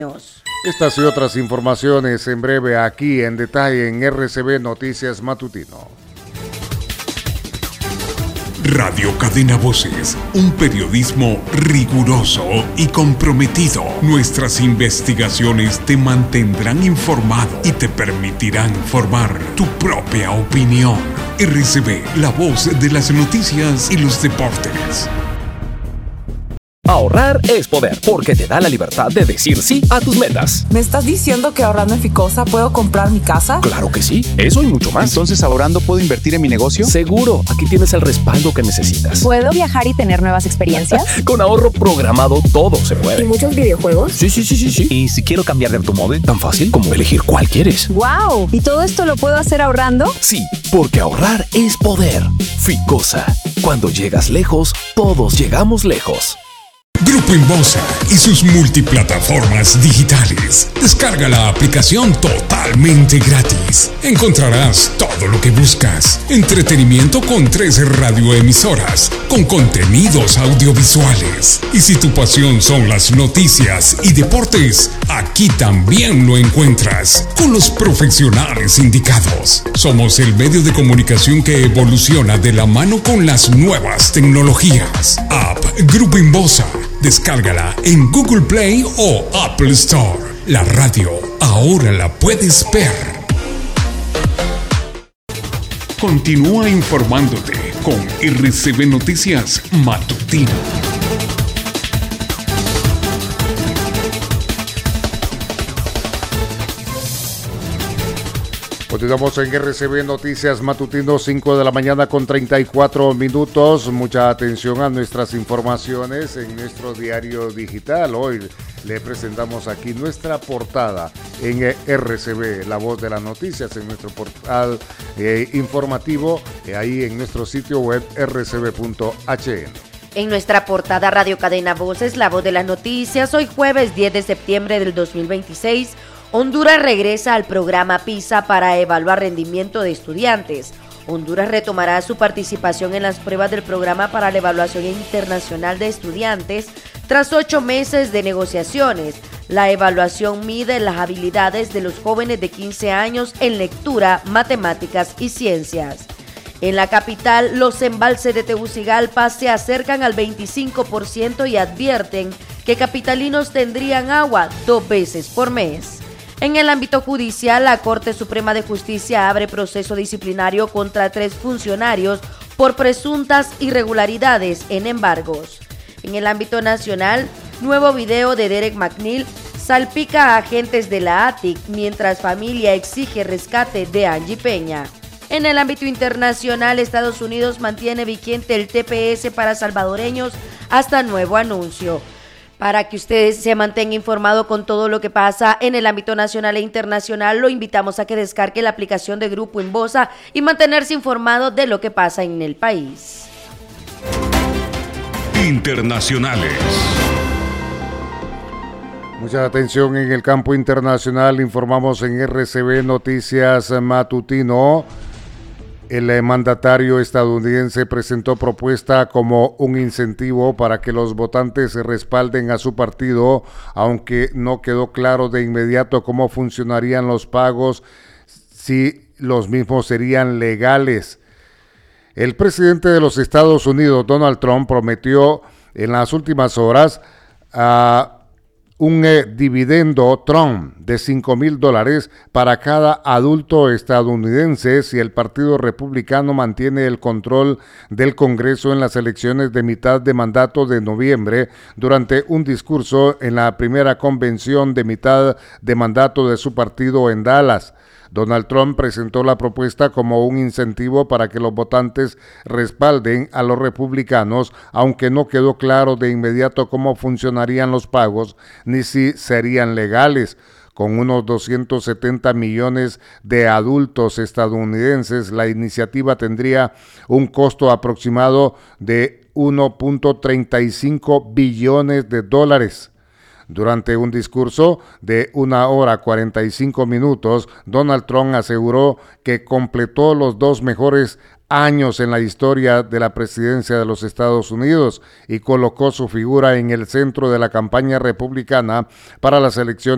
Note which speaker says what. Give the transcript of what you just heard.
Speaker 1: Estas y otras informaciones en breve aquí en detalle en RCB Noticias Matutino.
Speaker 2: Radio Cadena Voces, un periodismo riguroso y comprometido. Nuestras investigaciones te mantendrán informado y te permitirán formar tu propia opinión. RCB, la voz de las noticias y los deportes.
Speaker 3: Ahorrar es poder, porque te da la libertad de decir sí a tus metas.
Speaker 4: ¿Me estás diciendo que ahorrando en Ficosa puedo comprar mi casa?
Speaker 3: Claro que sí, eso y mucho más.
Speaker 5: Entonces, ¿ahorrando puedo invertir en mi negocio?
Speaker 3: Seguro, aquí tienes el respaldo que necesitas.
Speaker 6: ¿Puedo viajar y tener nuevas experiencias?
Speaker 3: Con ahorro programado todo se puede.
Speaker 6: ¿Y muchos videojuegos?
Speaker 3: Sí.
Speaker 5: ¿Y si quiero cambiar de automóvil?
Speaker 3: Tan fácil como elegir cuál quieres.
Speaker 6: ¡Wow! ¿Y todo esto lo puedo hacer ahorrando?
Speaker 3: Sí, porque ahorrar es poder. Ficosa, cuando llegas lejos, todos llegamos lejos.
Speaker 2: Grupo Inbosa y sus multiplataformas digitales. Descarga la aplicación totalmente gratis. Encontrarás todo lo que buscas. Entretenimiento con 3 radioemisoras, con contenidos audiovisuales. Y si tu pasión son las noticias y deportes, aquí también lo encuentras, con los profesionales indicados. Somos el medio de comunicación que evoluciona de la mano con las nuevas tecnologías. App Grupo Inbosa. Descárgala en Google Play o Apple Store. La radio ahora la puedes ver. Continúa informándote con RCB Noticias Matutino.
Speaker 1: Continuamos en RCB Noticias Matutino, 5 de la mañana con 34 minutos. Mucha atención a nuestras informaciones en nuestro diario digital. Hoy le presentamos aquí nuestra portada en RCB, la voz de las noticias, en nuestro portal informativo, ahí en nuestro sitio web rcb.hn.
Speaker 7: En nuestra portada Radio Cadena Voces, la voz de las noticias, hoy jueves 10 de septiembre del 2026, Honduras regresa al programa PISA para evaluar rendimiento de estudiantes. Honduras retomará su participación en las pruebas del programa para la evaluación internacional de estudiantes tras 8 meses de negociaciones. La evaluación mide las habilidades de los jóvenes de 15 años en lectura, matemáticas y ciencias. En la capital, los embalses de Tegucigalpa se acercan al 25% y advierten que capitalinos tendrían agua 2 veces por mes. En el ámbito judicial, la Corte Suprema de Justicia abre proceso disciplinario contra 3 funcionarios por presuntas irregularidades en embargos. En el ámbito nacional, nuevo video de Derek McNeil salpica a agentes de la ATIC mientras familia exige rescate de Angie Peña. En el ámbito internacional, Estados Unidos mantiene vigente el TPS para salvadoreños hasta nuevo anuncio. Para que ustedes se mantengan informados con todo lo que pasa en el ámbito nacional e internacional, lo invitamos a que descargue la aplicación de Grupo Inbosa y mantenerse informado de lo que pasa en el país.
Speaker 2: Internacionales.
Speaker 1: Mucha atención en el campo internacional. Informamos en RCB Noticias Matutino. El mandatario estadounidense presentó propuesta como un incentivo para que los votantes respalden a su partido, aunque no quedó claro de inmediato cómo funcionarían los pagos, si los mismos serían legales. El presidente de los Estados Unidos, Donald Trump, prometió en las últimas horas un dividendo Trump de $5,000 para cada adulto estadounidense si el Partido Republicano mantiene el control del Congreso en las elecciones de mitad de mandato de noviembre, durante un discurso en la primera convención de mitad de mandato de su partido en Dallas. Donald Trump presentó la propuesta como un incentivo para que los votantes respalden a los republicanos, aunque no quedó claro de inmediato cómo funcionarían los pagos ni si serían legales. Con unos 270 millones de adultos estadounidenses, la iniciativa tendría un costo aproximado de $1.35 billones. Durante un discurso de 1 hora 45 minutos, Donald Trump aseguró que completó los 2 mejores años en la historia de la presidencia de los Estados Unidos y colocó su figura en el centro de la campaña republicana para las elecciones